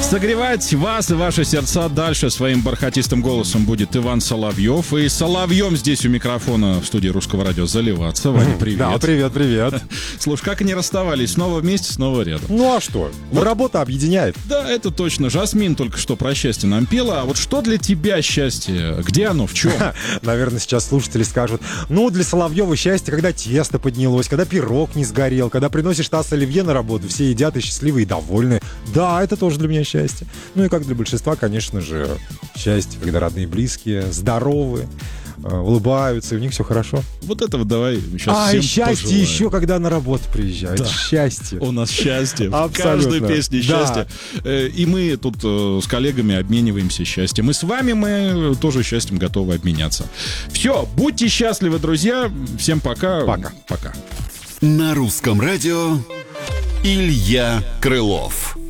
Согревать вас и ваши сердца дальше своим бархатистым голосом будет Иван Соловьев. И Соловьем здесь у микрофона в студии Русского радио заливаться. Ваня, привет. Да, привет. Слушай, как они расставались? Снова вместе, снова рядом. Ну а что? Вот. Работа объединяет. Да, это точно. Жасмин только что про счастье нам пела. А вот что для тебя счастье? Где оно? В чем? Наверное, сейчас слушатели скажут: ну, для Соловьева счастье, когда тесто поднялось, когда пирог не сгорел, когда приносишь таз оливье на работу, все едят и счастливы, и довольны. Да, это тоже для меня счастье. Ну и как для большинства, конечно же, счастье, когда родные и близкие здоровы, улыбаются, и у них все хорошо. Вот этого давай сейчас всем и счастье пожелаем. Еще когда на работу приезжают. Да. Счастье. У нас счастье. В Абсолютно. каждой песне счастье. Да. И мы тут с коллегами обмениваемся счастьем. И с вами мы тоже счастьем готовы обменяться. Все, будьте счастливы, друзья. Всем пока. Пока. На русском радио Илья Крылов.